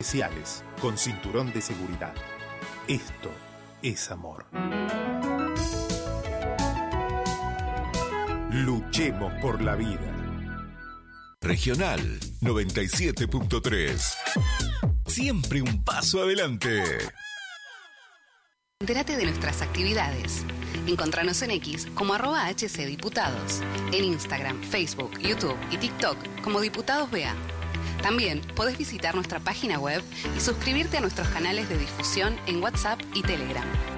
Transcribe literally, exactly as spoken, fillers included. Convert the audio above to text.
Especiales con cinturón de seguridad. Esto es amor. Luchemos por la vida. Regional noventa y siete punto tres. Siempre un paso adelante. Entérate de nuestras actividades. Encontranos en X como arroba hcdiputados. En Instagram, Facebook, YouTube y TikTok como Diputados B A. También podés visitar nuestra página web y suscribirte a nuestros canales de difusión en WhatsApp y Telegram.